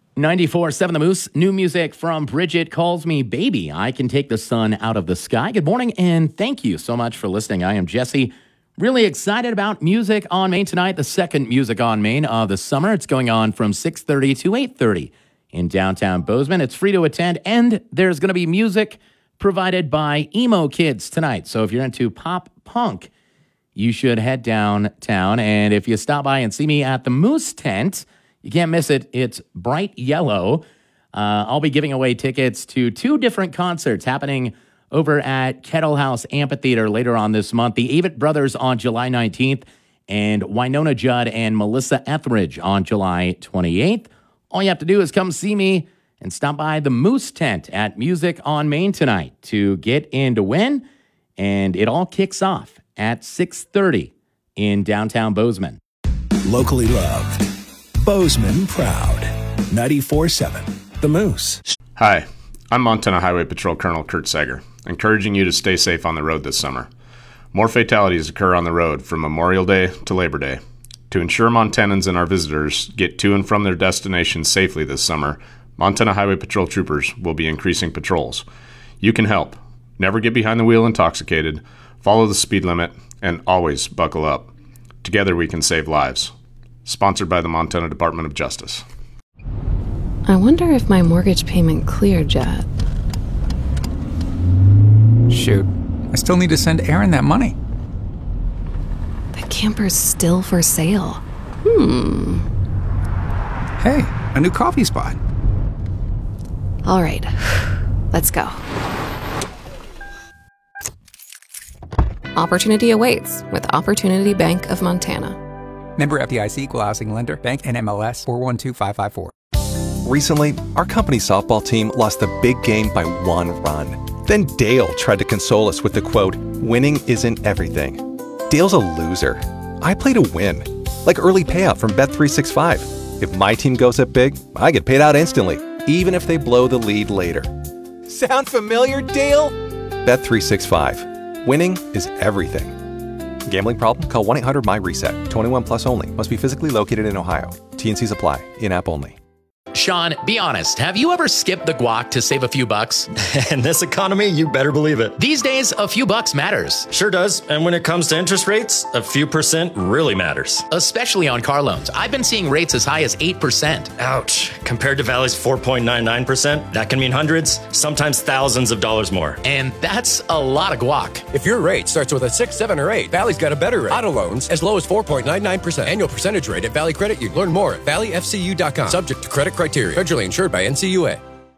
94.7 The Moose. New music from Bridget Calls Me Baby. I Can Take the Sun Out of the Sky. Good morning, and thank you so much for listening. I am Jesse. Really excited about Music on Main tonight, the second Music on Main of the summer. It's going on from 6:30 to 8:30 in downtown Bozeman. It's free to attend, and there's going to be music provided by Emo Kids tonight. So if you're into pop punk, you should head downtown. And if you stop by and see me at the Moose Tent, you can't miss it. It's bright yellow. I'll be giving away tickets to two different concerts happening over at Kettle House Amphitheater later on this month. The Avett Brothers on July 19th and Wynonna Judd and Melissa Etheridge on July 28th. All you have to do is come see me and stop by the Moose Tent at Music on Main tonight to get in to win. And it all kicks off at 6:30 in downtown Bozeman. Locally loved. Bozeman proud. 94.7 The Moose. Hi, I'm Montana Highway Patrol Colonel Kurt Sager, encouraging you to stay safe on the road this summer. More fatalities occur on the road from Memorial Day to Labor Day. To ensure Montanans and our visitors get to and from their destinations safely this summer, Montana Highway Patrol troopers will be increasing patrols. You can help. Never get behind the wheel intoxicated, follow the speed limit, and always buckle up. Together we can save lives. Sponsored by the Montana Department of Justice. I wonder if my mortgage payment cleared yet. Shoot, I still need to send Aaron that money. The camper's still for sale. Hey, a new coffee spot. All right, let's go. Opportunity awaits with Opportunity Bank of Montana. Member FDIC, Equal Housing Lender, Bank NMLS 412554. Recently, our company softball team lost the big game by 1 run. Then Dale tried to console us with the quote, "Winning isn't everything." Dale's a loser. I play to win. Like early payout from Bet365. If my team goes up big, I get paid out instantly, even if they blow the lead later. Sound familiar, Dale? Bet365. Winning is everything. Gambling problem? Call 1-800-MY-RESET. 21 plus only. Must be physically located in Ohio. T&Cs apply. In-app only. Sean, be honest. Have you ever skipped the guac to save a few bucks? In this economy, you better believe it. These days, a few bucks matters. Sure does. And when it comes to interest rates, a few percent really matters. Especially on car loans. I've been seeing rates as high as 8%. Ouch. Compared to Valley's 4.99%, that can mean hundreds, sometimes thousands of dollars more. And that's a lot of guac. If your rate starts with a 6, 7, or 8, Valley's got a better rate. Auto loans as low as 4.99%. Annual percentage rate at Valley Credit Union. Learn more at valleyfcu.com. Subject to credit criteria. Federally insured by NCUA.